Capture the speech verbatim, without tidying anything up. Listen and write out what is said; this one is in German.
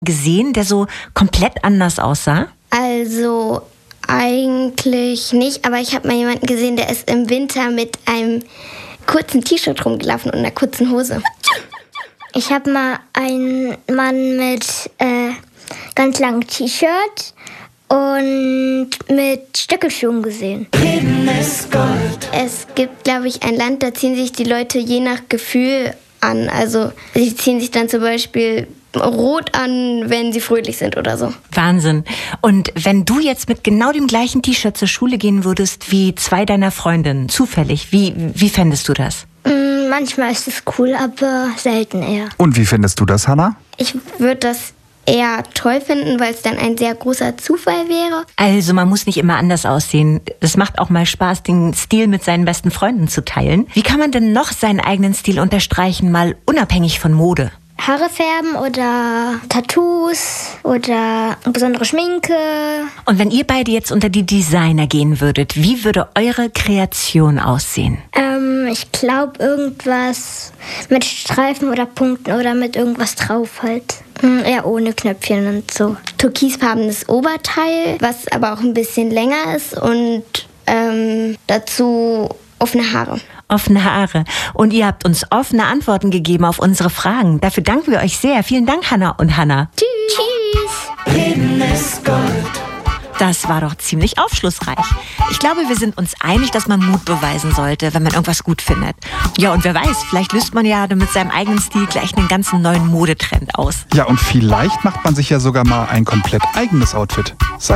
gesehen, der so komplett anders aussah? Also eigentlich nicht, aber ich habe mal jemanden gesehen, der ist im Winter mit einem kurzen T-Shirt rumgelaufen und einer kurzen Hose. Ich habe mal einen Mann mit äh, ganz langem T-Shirt und mit Stöckelschuhen gesehen. Es gibt, glaube ich, ein Land, da ziehen sich die Leute je nach Gefühl an. Also sie ziehen sich dann zum Beispiel rot an, wenn sie fröhlich sind oder so. Wahnsinn. Und wenn du jetzt mit genau dem gleichen T-Shirt zur Schule gehen würdest wie zwei deiner Freundinnen, zufällig, wie, wie fändest du das? Mm, manchmal ist es cool, aber selten eher. Und wie findest du das, Hannah? Ich würde das eher toll finden, weil es dann ein sehr großer Zufall wäre. Also man muss nicht immer anders aussehen. Es macht auch mal Spaß, den Stil mit seinen besten Freunden zu teilen. Wie kann man denn noch seinen eigenen Stil unterstreichen, mal unabhängig von Mode? Haare färben oder Tattoos oder besondere Schminke. Und wenn ihr beide jetzt unter die Designer gehen würdet, wie würde eure Kreation aussehen? Ähm, ich glaube irgendwas mit Streifen oder Punkten oder mit irgendwas drauf halt. Hm, eher ohne Knöpfchen und so. Türkisfarbenes Oberteil, was aber auch ein bisschen länger ist und ähm, dazu offene Haare. Offene Haare. Und ihr habt uns offene Antworten gegeben auf unsere Fragen. Dafür danken wir euch sehr. Vielen Dank, Hannah und Hannah. Tschüss. Reden ist Gold. Das war doch ziemlich aufschlussreich. Ich glaube, wir sind uns einig, dass man Mut beweisen sollte, wenn man irgendwas gut findet. Ja, und wer weiß, vielleicht löst man ja mit seinem eigenen Stil gleich einen ganzen neuen Modetrend aus. Ja, und vielleicht macht man sich ja sogar mal ein komplett eigenes Outfit.